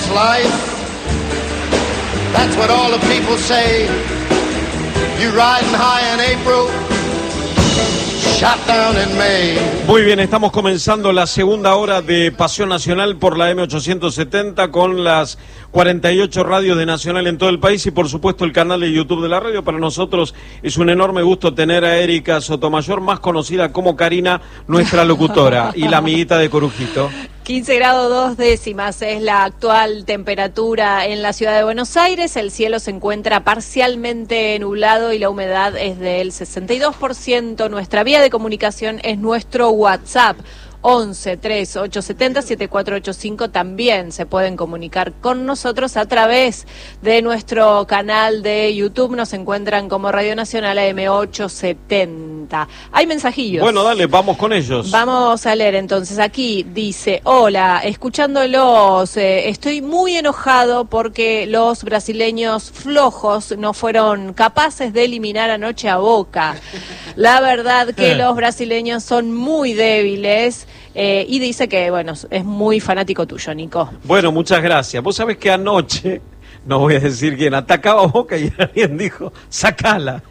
life. That's what all the people say. You riding high in April, shot down in May. Muy bien, estamos comenzando la segunda hora de Pasión Nacional por la M870 con las 48 radios de Nacional en todo el país y por supuesto el canal de YouTube de la radio. Para nosotros es un enorme gusto tener a Erika Sotomayor, más conocida como Karina, nuestra locutora y la amiguita de Corujito. 15 grados 2 décimas es la actual temperatura en la ciudad de Buenos Aires. El cielo se encuentra parcialmente nublado y la humedad es del 62%. Nuestra vía de comunicación es nuestro WhatsApp. 11-3870-7485. También se pueden comunicar con nosotros a través de nuestro canal de YouTube. Nos encuentran como Radio Nacional AM870. Hay mensajillos. Bueno, dale, vamos con ellos. Vamos a leer entonces. Aquí dice: hola, escuchándolos, estoy muy enojado porque los brasileños flojos no fueron capaces de eliminar anoche a Boca. La verdad que los brasileños son muy débiles. Y dice que, bueno, es muy fanático tuyo, Nico. Bueno, muchas gracias. Vos sabés que anoche, no voy a decir quién, atacaba a Boca y alguien dijo, sacala.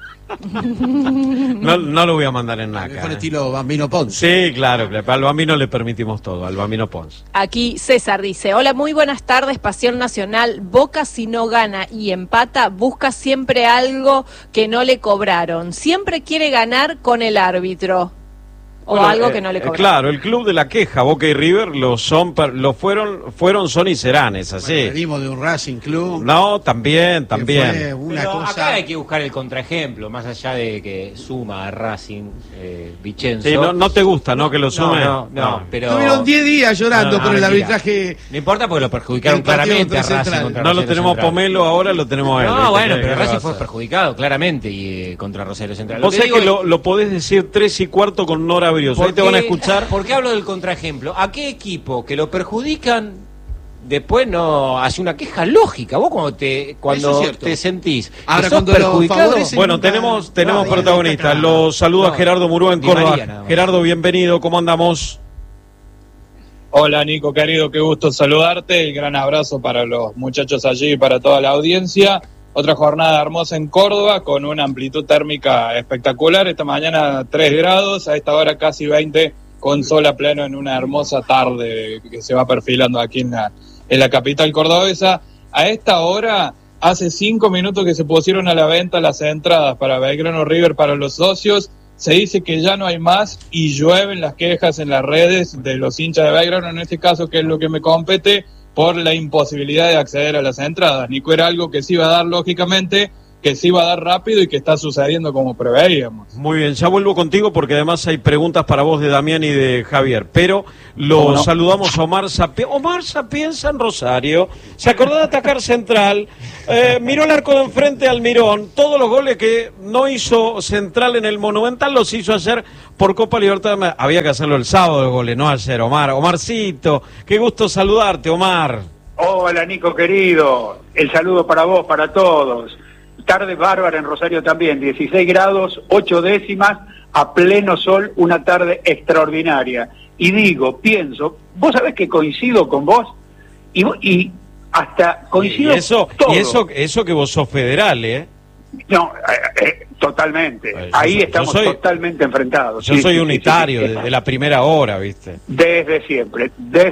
No lo voy a mandar en naca. Mejor estilo Bambino Pons. Sí, claro, al Bambino le permitimos todo, al Bambino Pons. Aquí César dice: hola, muy buenas tardes, Pasión Nacional. Boca, si no gana y empata, busca siempre algo que no le cobraron. Siempre quiere ganar con el árbitro. O bueno, algo que no le cobraron. Claro, el club de la queja, Boca y River, fueron, son y serán, es así. Bueno, venimos de un Racing Club. No, también. Pero acá hay que buscar el contraejemplo, más allá de que suma a Racing, Vicenzo. Sí, no te gusta, ¿no? Que lo sume. No, pero... Estuvieron 10 días llorando por el arbitraje. No importa porque lo perjudicaron claramente a Racing. No lo tenemos a Pomelo, ahora lo tenemos a él. No, bueno, pero Racing fue perjudicado claramente y contra Rosario Central. Vos sabés que lo podés decir 3:15 con Nora Brios. Ahí te van a escuchar. ¿Por qué hablo del contraejemplo? ¿A qué equipo que lo perjudican después no hace una queja lógica? Vos cuando te sentís ahora, que sos perjudicado... Bueno, tenemos protagonistas. Los saludo a Gerardo Murúa en Córdoba. Gerardo, bienvenido, ¿cómo andamos? Hola Nico, querido, qué gusto saludarte. El gran abrazo para los muchachos allí y para toda la audiencia. Otra jornada hermosa en Córdoba con una amplitud térmica espectacular. Esta mañana 3 grados, a esta hora casi 20, con sol a pleno en una hermosa tarde que se va perfilando aquí en la capital cordobesa. A esta hora, hace 5 minutos que se pusieron a la venta las entradas para Belgrano River para los socios. Se dice que ya no hay más y llueven las quejas en las redes de los hinchas de Belgrano, en este caso, que es lo que me compete, por la imposibilidad de acceder a las entradas. Nico, era algo que se iba a dar lógicamente, que se iba a dar rápido y que está sucediendo como preveíamos. Muy bien, ya vuelvo contigo porque además hay preguntas para vos de Damián y de Javier, pero saludamos a Omar Sapienza. Omar Sapienza en Rosario, se acordó de atacar Central, miró el arco de enfrente al Mirón, todos los goles que no hizo Central en el Monumental los hizo ayer por Copa Libertadores. Había que hacerlo el sábado de goles, no ayer, Omar. Omarcito, qué gusto saludarte, Omar. Hola, Nico, querido. El saludo para vos, para todos. Tarde bárbara en Rosario también, 16 grados, 8 décimas, a pleno sol, una tarde extraordinaria. Y pienso, vos sabés que coincido con vos, y hasta coincido todo. Y eso que vos sos federal, ¿eh? No, totalmente. Ahí estamos totalmente enfrentados. Yo soy unitario desde la primera hora, ¿viste? Desde siempre.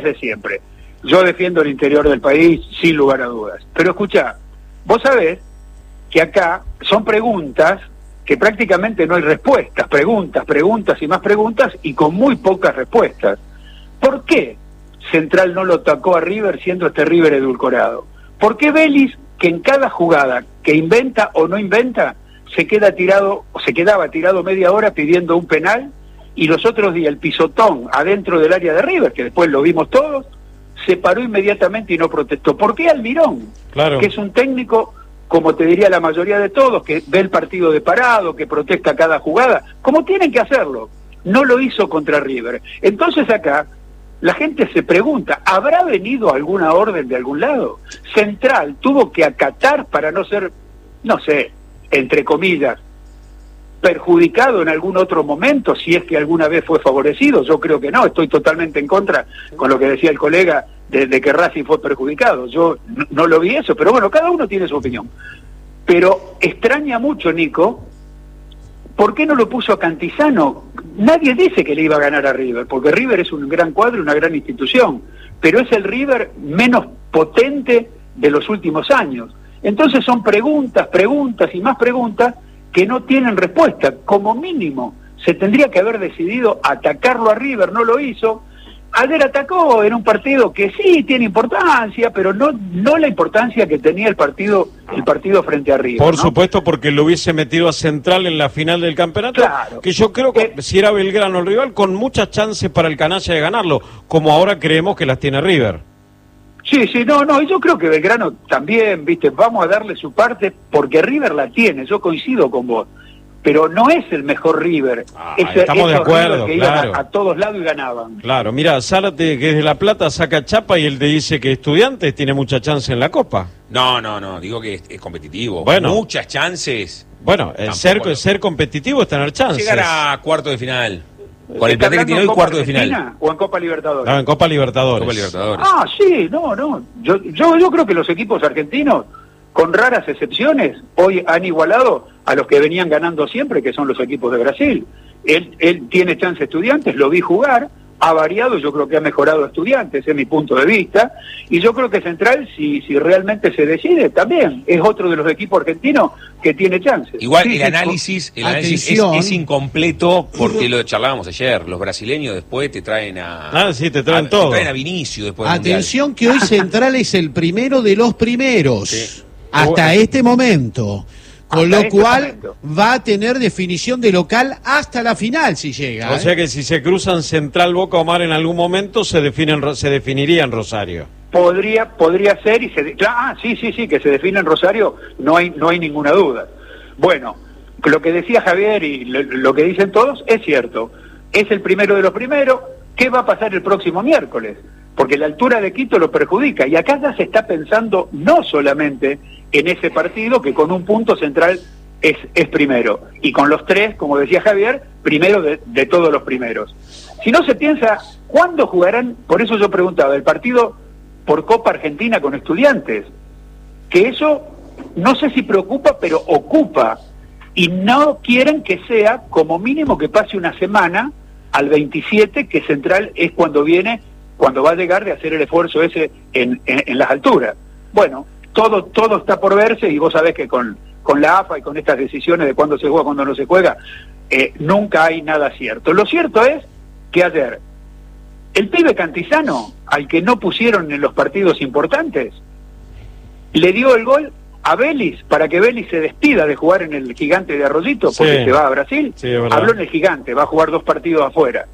Yo defiendo el interior del país sin lugar a dudas. Pero escuchá, vos sabés que acá son preguntas que prácticamente no hay respuestas, preguntas y más preguntas y con muy pocas respuestas. ¿Por qué Central no lo atacó a River siendo este River edulcorado? ¿Por qué Vélez, que en cada jugada que inventa o no inventa, se quedaba tirado media hora pidiendo un penal, y los otros días el pisotón adentro del área de River, que después lo vimos todos, se paró inmediatamente y no protestó? ¿Por qué Almirón? Claro. Que es un técnico, como te diría la mayoría de todos, que ve el partido de parado, que protesta cada jugada, como tienen que hacerlo. No lo hizo contra River. Entonces acá la gente se pregunta, ¿habrá venido alguna orden de algún lado? Central tuvo que acatar para no ser, no sé, entre comillas, perjudicado en algún otro momento, si es que alguna vez fue favorecido. Yo creo que no, estoy totalmente en contra con lo que decía el colega de que Racing fue perjudicado. Yo no lo vi eso, pero bueno, cada uno tiene su opinión. Pero extraña mucho, Nico, ¿por qué no lo puso a Cantizano? Nadie dice que le iba a ganar a River, porque River es un gran cuadro, una gran institución, pero es el River menos potente de los últimos años. Entonces son preguntas y más preguntas que no tienen respuesta. Como mínimo, se tendría que haber decidido atacarlo a River, no lo hizo. Ayer atacó en un partido que sí tiene importancia, pero no la importancia que tenía el partido frente a River. Por ¿no? supuesto, porque lo hubiese metido a Central en la final del campeonato, claro. Que yo creo que si era Belgrano el rival, con muchas chances para el canalla de ganarlo, como ahora creemos que las tiene River. Sí, no, y yo creo que Belgrano también, viste, vamos a darle su parte, porque River la tiene, yo coincido con vos. Pero no es el mejor River. Estamos de acuerdo, que claro. Iban a todos lados y ganaban. Claro, mira, Zárate, que es de La Plata, saca chapa y él te dice que Estudiantes tiene mucha chance en la Copa. No, digo que es competitivo. Bueno. Muchas chances. Bueno, ser competitivo es tener chances. Llegar a cuarto de final. Con el plantel que tiene hoy, cuarto de final. ¿O en Copa Libertadores? No, en Copa Libertadores. Copa Libertadores. Ah, sí, no. Yo creo que los equipos argentinos, con raras excepciones, hoy han igualado a los que venían ganando siempre, que son los equipos de Brasil. Él tiene chance Estudiantes, lo vi jugar, ha variado, yo creo que ha mejorado Estudiantes, es mi punto de vista, y yo creo que Central, si realmente se decide, también es otro de los equipos argentinos que tiene chances. Igual Sí, el análisis Atención. es incompleto, porque lo charlábamos ayer, los brasileños después te traen a... Sí, te traen todo. Te traen a Vinicius después del Atención Mundial. que hoy Central es el primero de los primeros. Sí. Hasta este momento. Con Hasta lo este cual momento. va a tener definición de local hasta la final si llega. O sea que si se cruzan Central, Boca o Mar en algún momento, se definiría en Rosario. Podría ser y sí, que se define en Rosario, no hay ninguna duda. Bueno, lo que decía Javier y lo que dicen todos es cierto. Es el primero de los primeros. ¿Qué va a pasar el próximo miércoles? Porque la altura de Quito lo perjudica. Y acá ya se está pensando no solamente en ese partido, que con un punto Central es primero. Y con los tres, como decía Javier, primero de todos los primeros. Si no se piensa, ¿cuándo jugarán? Por eso yo preguntaba, el partido por Copa Argentina con Estudiantes. Que eso, no sé si preocupa, pero ocupa. Y no quieren que sea, como mínimo, que pase una semana al 27, que Central es cuando va a llegar de hacer el esfuerzo ese en las alturas. Bueno, todo está por verse, y vos sabés que con la AFA y con estas decisiones de cuándo se juega, cuándo no se juega, nunca hay nada cierto. Lo cierto es que ayer, el pibe Cantizano, al que no pusieron en los partidos importantes, le dio el gol a Vélez para que Vélez se despida de jugar en el Gigante de Arroyito, porque Sí. se va a Brasil. Sí, es verdad. Habló en el Gigante, va a jugar 2 partidos afuera.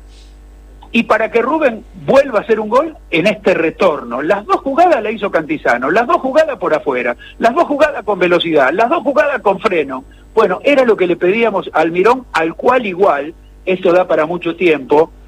Y para que Rubén vuelva a hacer un gol en este retorno. Las 2 jugadas la hizo Cantizano, las 2 jugadas por afuera, las 2 jugadas con velocidad, las 2 jugadas con freno. Bueno, era lo que le pedíamos al Mirón, al cual igual, esto da para mucho tiempo,